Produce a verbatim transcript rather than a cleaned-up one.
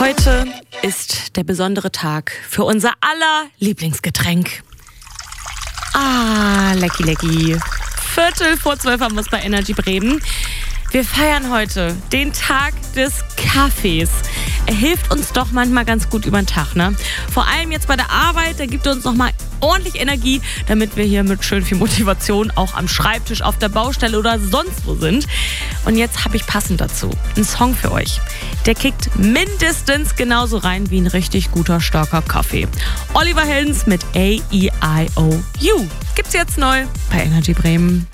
Heute ist der besondere Tag für unser aller Lieblingsgetränk. Ah, lecky lecky. Viertel vor zwölf haben wir es bei Energy Bremen. Wir feiern heute den Tag des Kaffees. Er hilft uns doch manchmal ganz gut über den Tag, ne? Vor allem jetzt bei der Arbeit, da gibt er uns nochmal ordentlich Energie, damit wir hier mit schön viel Motivation auch am Schreibtisch, auf der Baustelle oder sonst wo sind. Und jetzt habe ich passend dazu einen Song für euch. Der kickt mindestens genauso rein wie ein richtig guter, starker Kaffee. Oliver Heldens mit A E I O U gibt's jetzt neu bei Energy Bremen.